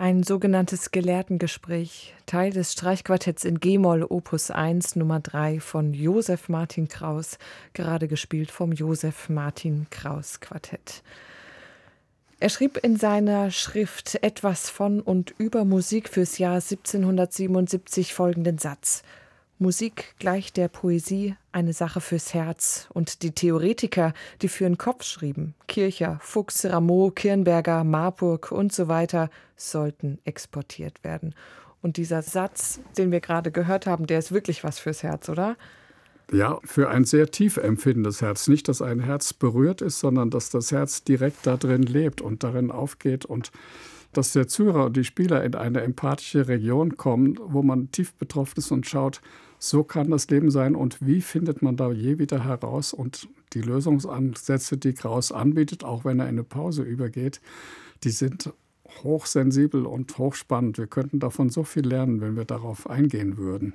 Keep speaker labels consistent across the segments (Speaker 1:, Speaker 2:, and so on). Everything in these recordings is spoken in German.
Speaker 1: Ein sogenanntes Gelehrtengespräch, Teil des Streichquartetts in G-Moll Opus 1 Nummer 3 von Josef Martin Kraus, gerade gespielt vom Josef Martin Kraus Quartett. Er schrieb in seiner Schrift Etwas von und über Musik fürs Jahr 1777 folgenden Satz: Musik gleich der Poesie, eine Sache fürs Herz. Und die Theoretiker, die für den Kopf schrieben, Kircher, Fuchs, Rameau, Kirnberger, Marburg und so weiter, sollten exportiert werden. Und dieser Satz, den wir gerade gehört haben, der ist wirklich was fürs Herz, oder?
Speaker 2: Ja, für ein sehr tief empfindendes Herz. Nicht, dass ein Herz berührt ist, sondern dass das Herz direkt da drin lebt und darin aufgeht und dass der Zuhörer und die Spieler in eine empathische Region kommen, wo man tief betroffen ist und schaut, so kann das Leben sein und wie findet man da je wieder heraus. Und die Lösungsansätze, die Kraus anbietet, auch wenn er in eine Pause übergeht, die sind hochsensibel und hochspannend. Wir könnten davon so viel lernen, wenn wir darauf eingehen würden.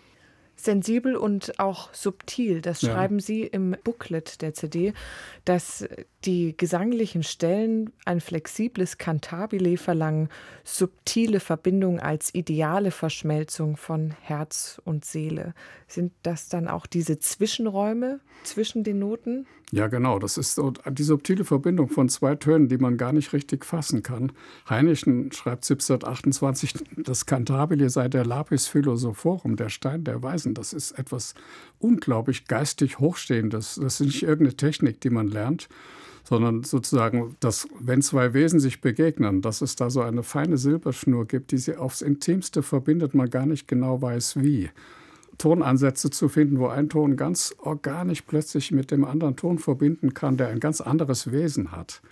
Speaker 1: Sensibel und auch subtil, das schreiben Sie im Booklet der CD, dass die gesanglichen Stellen ein flexibles Cantabile verlangen, subtile Verbindung als ideale Verschmelzung von Herz und Seele. Sind das dann auch diese Zwischenräume zwischen den Noten?
Speaker 2: Ja, genau. Das ist so die subtile Verbindung von zwei Tönen, die man gar nicht richtig fassen kann. Heinichen schreibt 1728, das Cantabile sei der Lapis Philosophorum, der Stein der Weisen. Das ist etwas unglaublich geistig Hochstehendes. Das ist nicht irgendeine Technik, die man lernt, sondern sozusagen, dass, wenn zwei Wesen sich begegnen, dass es da so eine feine Silberschnur gibt, die sie aufs Intimste verbindet, man gar nicht genau weiß wie. Tonansätze zu finden, wo ein Ton ganz organisch plötzlich mit dem anderen Ton verbinden kann, der ein ganz anderes Wesen hat.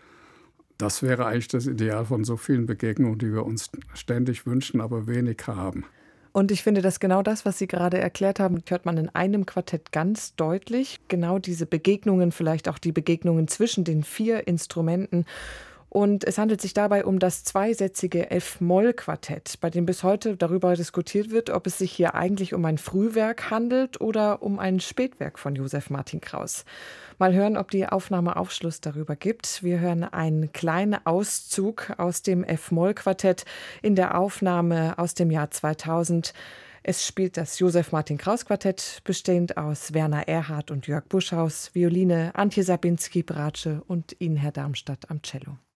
Speaker 2: Das wäre eigentlich das Ideal von so vielen Begegnungen, die wir uns ständig wünschen, aber wenig haben.
Speaker 1: Und ich finde, dass genau das, was Sie gerade erklärt haben, hört man in einem Quartett ganz deutlich. Genau diese Begegnungen, vielleicht auch die Begegnungen zwischen den 4 Instrumenten. Und es handelt sich dabei um das zweisätzige F-Moll-Quartett, bei dem bis heute darüber diskutiert wird, ob es sich hier eigentlich um ein Frühwerk handelt oder um ein Spätwerk von Josef Martin Kraus. Mal hören, ob die Aufnahme Aufschluss darüber gibt. Wir hören einen kleinen Auszug aus dem F-Moll-Quartett in der Aufnahme aus dem Jahr 2000. Es spielt das Josef Martin Kraus Quartett, bestehend aus Werner Erhardt und Jörg Buschhaus, Violine Antje Sabinski-Bratsche und Ihnen, Herr Darmstadt, am Cello.